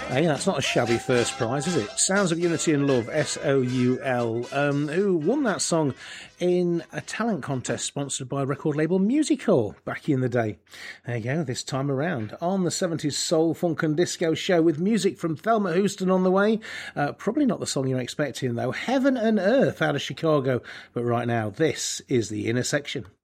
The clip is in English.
Hey, that's not a shabby first prize, is it? Sounds of Unity and Love, S-O-U-L, who won that song in a talent contest sponsored by record label Musical back in the day. There you go, this time around on the 70s Soul, Funk and Disco show with music from Thelma Houston on the way. Probably not the song you're expecting, though. Heaven and Earth out of Chicago. But right now, this is The Inner Section.